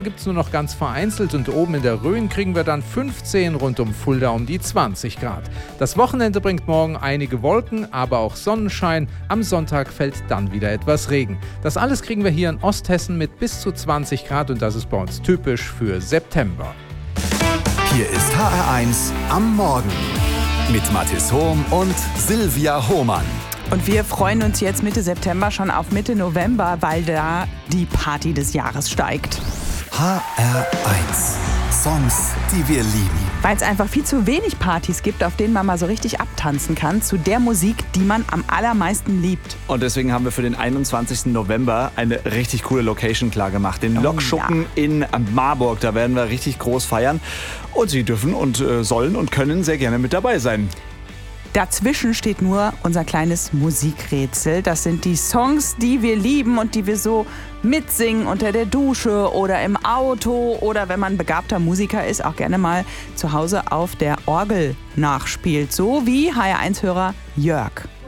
Gibt es nur noch ganz vereinzelt und oben in der Rhön kriegen wir dann 15, rund um Fulda um die 20 Grad. Das Wochenende bringt morgen einige Wolken, aber auch Sonnenschein. Am Sonntag fällt dann wieder etwas Regen. Das alles kriegen wir hier in Osthessen mit bis zu 20 Grad und das ist bei uns typisch für September. Hier ist HR1 am Morgen mit Mathis Hohm und Silvia Hohmann. Und wir freuen uns jetzt Mitte September schon auf Mitte November, weil da die Party des Jahres steigt. HR1 Songs, die wir lieben. Weil es einfach viel zu wenig Partys gibt, auf denen man mal so richtig abtanzen kann, zu der Musik, die man am allermeisten liebt. Und deswegen haben wir für den 21. November eine richtig coole Location klar gemacht. Den Lokschuppen in Marburg, da werden wir richtig groß feiern. Und Sie dürfen und sollen und können sehr gerne mit dabei sein. Dazwischen steht nur unser kleines Musikrätsel. Das sind die Songs, die wir lieben und die wir so mitsingen unter der Dusche oder im Auto oder wenn man begabter Musiker ist, auch gerne mal zu Hause auf der Orgel nachspielt. So wie HR1-Hörer Jörg.